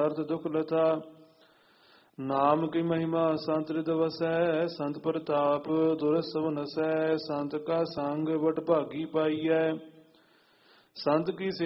ਪੁਰਸ਼ਾਰਥ ਦੁਖ ਲਥਾ। ਨਾਮ ਕੀ ਮਹਿਮਾ ਸੰਤ ਰਿਦ ਵਸੈ, ਸੰਤ ਪ੍ਰਤਾਪ ਦੁਰਸ ਸਭ ਨਸੈ। ਸੰਤ ਕਾ ਸੰਗ ਵਡ ਭਾਗੀ ਪਾਈਐ, ਸੰਤ ਕੀ